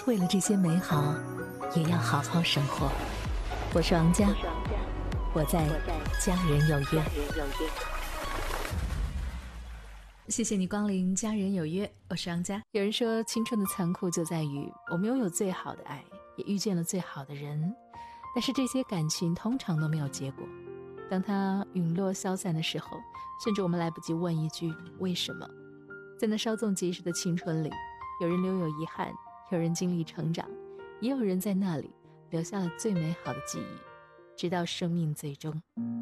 为了这些美好，也要好好生活。我是王佳，我在家人有约。谢谢你光临家人有约，我是王佳。有人说，青春的残酷就在于我们拥有最好的爱，也遇见了最好的人，但是这些感情通常都没有结果。当它陨落消散的时候，甚至我们来不及问一句为什么。在那稍纵即逝的青春里，有人留有遗憾，有人经历成长，也有人在那里留下了最美好的记忆，直到生命最终。